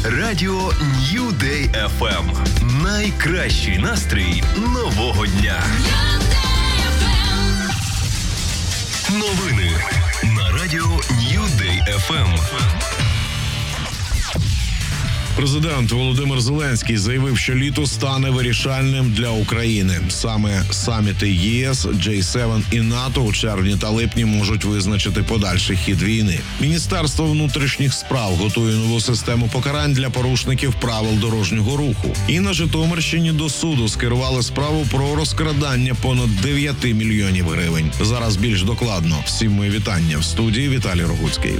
Радіо New Day FM. Найкращий настрій нового дня. Новини на Радіо New Day FM. Президент Володимир Зеленський заявив, що літо стане вирішальним для України. Саме саміти ЄС, G7 і НАТО у червні та липні можуть визначити подальший хід війни. Міністерство внутрішніх справ готує нову систему покарань для порушників правил дорожнього руху. І на Житомирщині до суду скерували справу про розкрадання понад 9 мільйонів гривень. Зараз більш докладно. Всім мої вітання. В студії Віталій Рогуцький.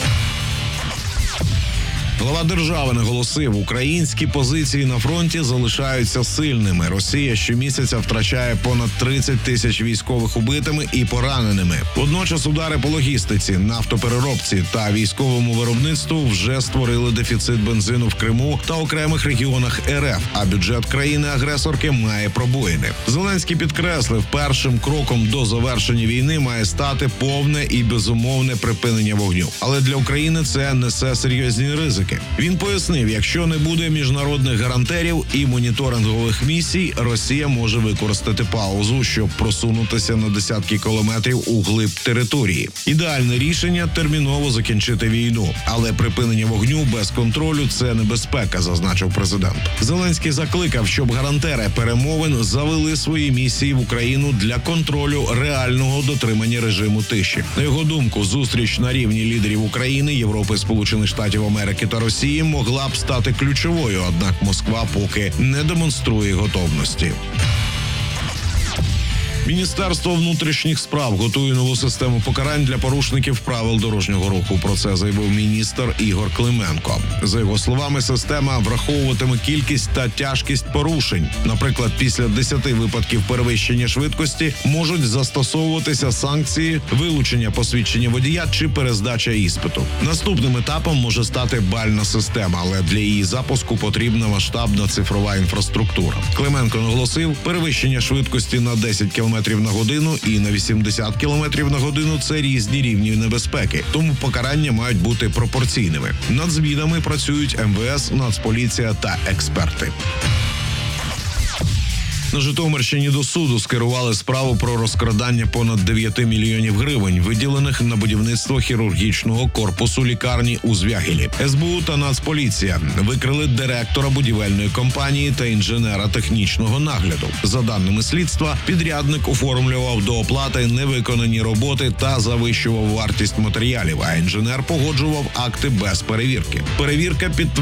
Глава держави наголосив, українські позиції на фронті залишаються сильними. Росія щомісяця втрачає понад 30 тисяч військових убитими і пораненими. Водночас удари по логістиці, нафтопереробці та військовому виробництву вже створили дефіцит бензину в Криму та окремих регіонах РФ, а бюджет країни-агресорки має пробоїни. Зеленський підкреслив, першим кроком до завершення війни має стати повне і безумовне припинення вогню. Але для України це несе серйозні ризики. Він пояснив, якщо не буде міжнародних гарантерів і моніторингових місій, Росія може використати паузу, щоб просунутися на десятки кілометрів у глиб території. Ідеальне рішення – терміново закінчити війну. Але припинення вогню без контролю – це небезпека, зазначив президент. Зеленський закликав, щоб гарантери перемовин завели свої місії в Україну для контролю реального дотримання режиму тиші. На його думку, зустріч на рівні лідерів України, Європи, Сполучених Штатів Америки та Росії могла б стати ключовою, однак Москва поки не демонструє готовності. Міністерство внутрішніх справ готує нову систему покарань для порушників правил дорожнього руху. Про це заявив міністр Ігор Клименко. За його словами, система враховуватиме кількість та тяжкість порушень. Наприклад, після 10 випадків перевищення швидкості можуть застосовуватися санкції, вилучення посвідчення водія чи перездача іспиту. Наступним етапом може стати бальна система, але для її запуску потрібна масштабна цифрова інфраструктура. Клименко наголосив, перевищення швидкості на 10 км на годину і на 80 км на годину – це різні рівні небезпеки, тому покарання мають бути пропорційними. Над змінами працюють МВС, Нацполіція та експерти. На Житомирщині до суду скерували справу про розкрадання понад 9 мільйонів гривень, виділених на будівництво хірургічного корпусу лікарні у Звягелі. СБУ та Нацполіція викрили директора будівельної компанії та інженера технічного нагляду. За даними слідства, підрядник оформлював до оплати невиконані роботи та завищував вартість матеріалів, а інженер погоджував акти без перевірки. Перевірка